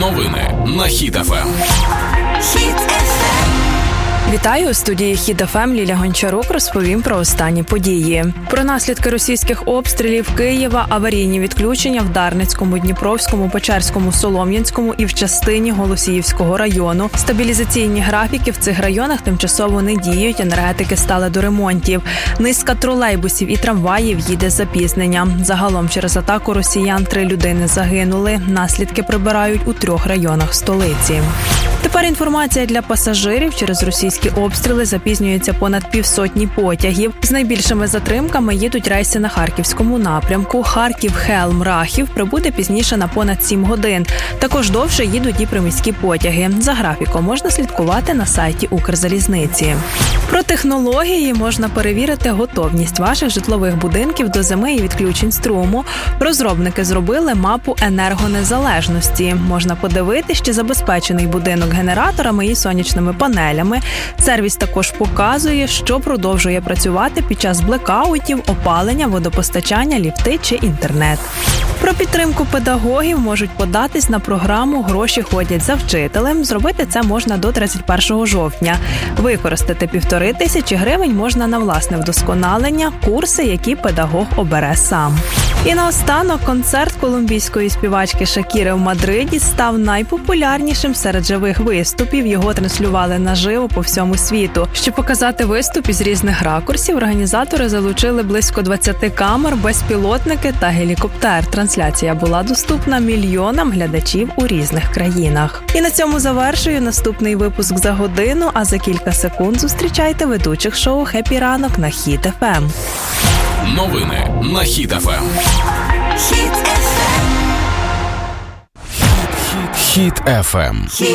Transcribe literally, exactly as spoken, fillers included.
Новини на Хіт еф ем. Вітаю, у студії Хіт еф ем Ліля Гончарук розповім про останні події. Про наслідки російських обстрілів Києва, аварійні відключення в Дарницькому, Дніпровському, Печерському, Солом'янському і в частині Голосіївського району. Стабілізаційні графіки в цих районах тимчасово не діють, енергетики стали до ремонтів. Низка тролейбусів і трамваїв їде з запізненням. Загалом через атаку росіян три людини загинули. Наслідки прибирають у трьох районах столиці. Тепер інформація для пасажирів. Через російські обстріли запізнюється понад півсотні потягів. З найбільшими затримками їдуть рейси на Харківському напрямку. Харків-Хелм-Рахів прибуде пізніше на понад сім годин. Також довше їдуть і приміські потяги. За графіком можна слідкувати на сайті Укрзалізниці. Про технології можна перевірити готовність ваших житлових будинків до зими і відключень струму. Розробники зробили мапу енергонезалежності. Можна подивитися, чи забезпечений будинок генераторами і сонячними панелями. Сервіс також показує, що продовжує працювати під час блекаутів, опалення, водопостачання, ліфти чи інтернет. Про підтримку педагогів можуть податись на програму «Гроші ходять за вчителем». Зробити це можна до тридцять першого жовтня. Використати півтори тисячі гривень можна на власне вдосконалення, курси, які педагог обере сам. І наостанок концерт колумбійської співачки Шакіри в Мадриді став найпопулярнішим серед живих виступів. Його транслювали наживо по всьому світу. Щоб показати виступ із різних ракурсів, організатори залучили близько двадцять камер, безпілотники та гелікоптер. Трансляція була доступна мільйонам глядачів у різних країнах. І на цьому завершую наступний випуск за годину, а за кілька секунд зустрічайте ведучих шоу «Хеппі ранок» на Хіт еф ем. Новини на Хіт еф ем. Хіт еф ем. Хіт еф ем.